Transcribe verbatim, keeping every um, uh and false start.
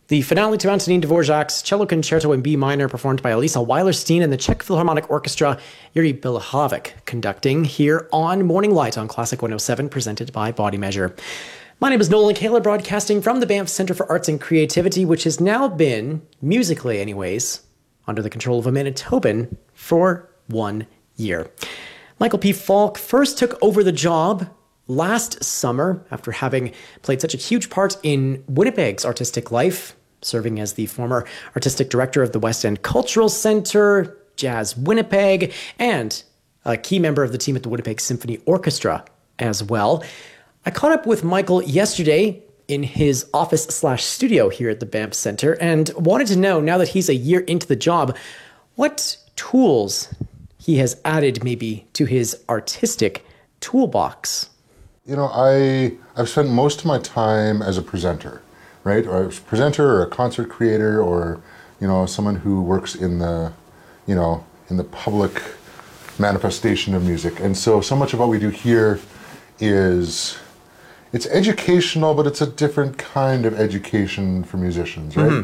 The finale to Antonin Dvorak's Cello Concerto in B minor, performed by Elisa Weilerstein and the Czech Philharmonic Orchestra, Yuri Bilahovic conducting here on Morning Light on Classic one oh seven, presented by Body Measure. My name is Nolan Kaler, broadcasting from the Banff Centre for Arts and Creativity, which has now been, musically anyways, under the control of a Manitoban for one year. Michael P. Falk first took over the job last summer after having played such a huge part in Winnipeg's artistic life, serving as the former artistic director of the West End Cultural Centre, Jazz Winnipeg, and a key member of the team at the Winnipeg Symphony Orchestra as well. I caught up with Michael yesterday in his office slash studio here at the Banff Centre and wanted to know, now that he's a year into the job, what tools he has added maybe to his artistic toolbox. You know, I, I've spent most of my time as a presenter, right? Or a presenter or a concert creator or, you know, someone who works in the, you know, in the public manifestation of music. And so, so much of what we do here is, it's educational, but it's a different kind of education for musicians, right? Mm-hmm.